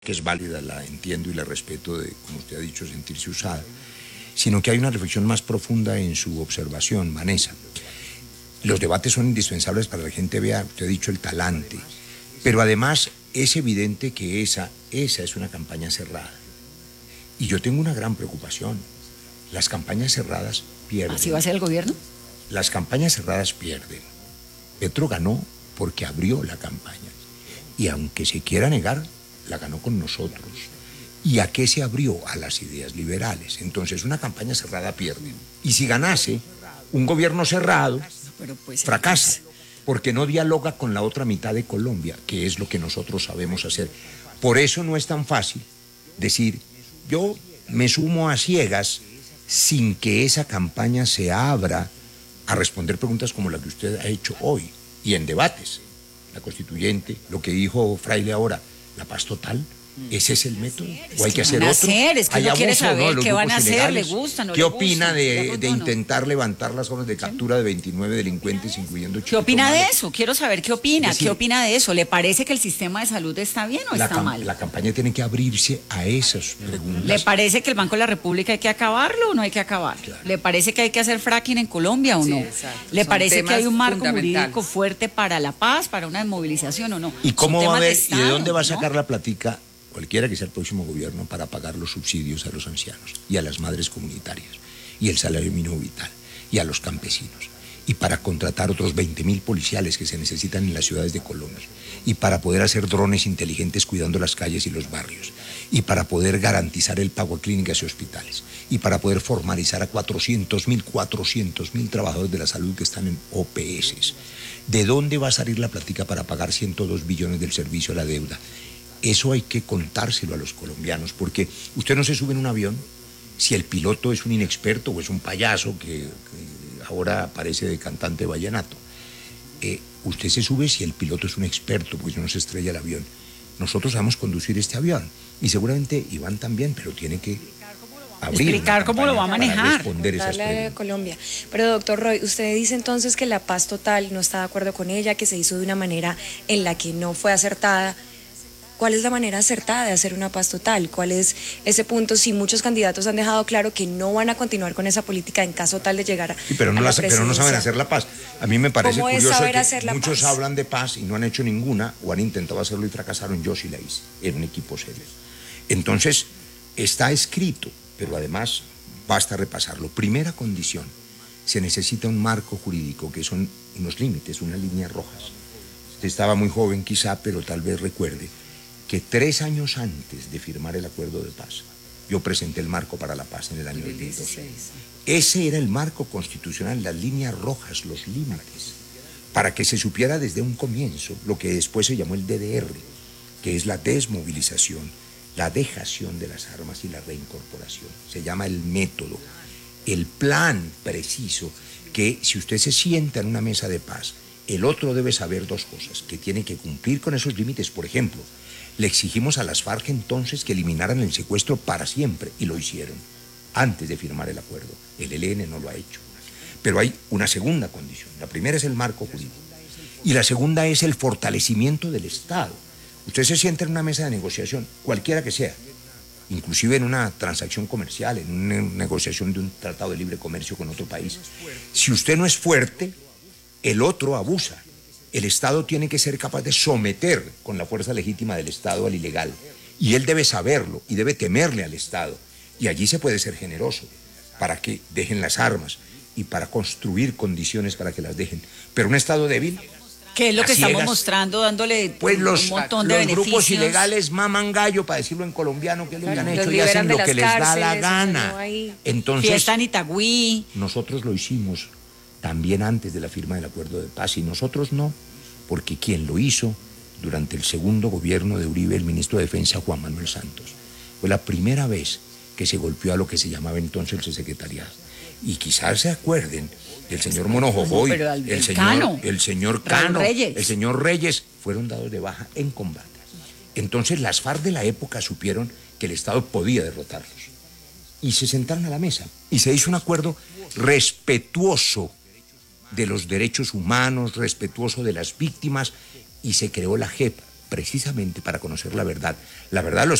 que es válida, la entiendo y la respeto de, como usted ha dicho, sentirse usada, sino que hay una reflexión más profunda en su observación, Vanessa. Los debates son indispensables para que la gente vea, usted ha dicho, el talante, pero además es evidente que esa es una campaña cerrada. Y yo tengo una gran preocupación. Las campañas cerradas pierden. ¿Así va a ser el gobierno? Las campañas cerradas pierden. Petro ganó porque abrió la campaña. Y aunque se quiera negar, la ganó con nosotros. ¿Y a qué se abrió? A las ideas liberales. Entonces, una campaña cerrada pierde. Y si ganase, un gobierno cerrado fracasa, porque no dialoga con la otra mitad de Colombia, que es lo que nosotros sabemos hacer. Por eso no es tan fácil decir, yo me sumo a ciegas sin que esa campaña se abra a responder preguntas como la que usted ha hecho hoy y en debates. La constituyente, lo que dijo Fraile ahora, la paz total. ¿Ese es el método? ¿O hay que hacer otro? Es que uno quiere saber qué van a hacer, le gusta, no le gusta. ¿Qué opina de intentar levantar las órdenes de captura de 29 delincuentes, incluyendo Chiquito? ¿Qué opina de eso? Quiero saber qué opina. Es decir, ¿qué opina de eso? ¿Le parece que el sistema de salud está bien o está mal? La campaña tiene que abrirse a esas preguntas. ¿Le parece que el Banco de la República hay que acabarlo o no hay que acabarlo? Claro. ¿Le parece que hay que hacer fracking en Colombia o no? Sí, ¿Le parece que hay un marco jurídico fuerte para la paz, para una desmovilización o no? ¿Y cómo va a ver, y de dónde va a sacar la platica cualquiera que sea el próximo gobierno para pagar los subsidios a los ancianos y a las madres comunitarias y el salario mínimo vital y a los campesinos y para contratar otros 20.000 policiales que se necesitan en las ciudades de Colombia y para poder hacer drones inteligentes cuidando las calles y los barrios y para poder garantizar el pago a clínicas y hospitales y para poder formalizar a 400.000 trabajadores de la salud que están en OPS? ¿De dónde va a salir la platica para pagar 102 billones del servicio a la deuda? Eso hay que contárselo a los colombianos, porque usted no se sube en un avión si el piloto es un inexperto o es un payaso que ahora aparece de cantante vallenato. Usted se sube si el piloto es un experto, porque si no se estrella el avión. Nosotros sabemos conducir este avión, y seguramente Iván también, pero tiene que explicar cómo lo va a manejar. Responder esas preguntas. De Colombia. Pero doctor Roy, usted dice entonces que la paz total no está de acuerdo con ella, que se hizo de una manera en la que no fue acertada. ¿Cuál es la manera acertada de hacer una paz total? ¿Cuál es ese punto si muchos candidatos han dejado claro que no van a continuar con esa política en caso tal de llegar a pero no la presidencia? Pero no saben hacer la paz. A mí me parece curioso que muchos paz? hablan de paz y no han hecho ninguna o han intentado hacerlo y fracasaron. Yo sí la hice, en un equipo serio. Entonces, está escrito, pero además basta repasarlo. Primera condición, se necesita un marco jurídico, que son unos límites, unas líneas rojas. Usted estaba muy joven quizá, pero tal vez recuerde que 3 años antes de firmar el acuerdo de paz, yo presenté el marco para la paz en el año 2012. Ese era el marco constitucional, las líneas rojas, los límites, para que se supiera desde un comienzo lo que después se llamó el DDR, que es la desmovilización, la dejación de las armas y la reincorporación. Se llama el método, el plan preciso, que si usted se sienta en una mesa de paz, el otro debe saber 2 cosas, que tiene que cumplir con esos límites. Por ejemplo, le exigimos a las FARC entonces que eliminaran el secuestro para siempre, y lo hicieron antes de firmar el acuerdo. El ELN no lo ha hecho. Pero hay una segunda condición. La primera es el marco jurídico y la segunda es el fortalecimiento del Estado. Usted se sienta en una mesa de negociación, cualquiera que sea, inclusive en una transacción comercial, en una negociación de un tratado de libre comercio con otro país. Si usted no es fuerte, el otro abusa. El Estado tiene que ser capaz de someter con la fuerza legítima del Estado al ilegal. Y él debe saberlo y debe temerle al Estado. Y allí se puede ser generoso para que dejen las armas y para construir condiciones para que las dejen. Pero un Estado débil... ¿Qué es lo que estamos mostrando, dándole pues un montón de beneficios? Los grupos ilegales maman gallo, para decirlo en colombiano, que es lo que han hecho, y hacen lo que les da la gana. Entonces, fiesta en Itagüí. Nosotros lo hicimos también antes de la firma del acuerdo de paz, y nosotros no, porque quien lo hizo durante el segundo gobierno de Uribe, el ministro de Defensa Juan Manuel Santos, fue la primera vez que se golpeó a lo que se llamaba entonces el secretariado. Y quizás se acuerden del señor Monojojoy, el señor Cano, el señor Reyes, fueron dados de baja en combate. Entonces las FARC de la época supieron que el Estado podía derrotarlos y se sentaron a la mesa y se hizo un acuerdo respetuoso de los derechos humanos, respetuoso de las víctimas, y se creó la JEP, precisamente para conocer la verdad de los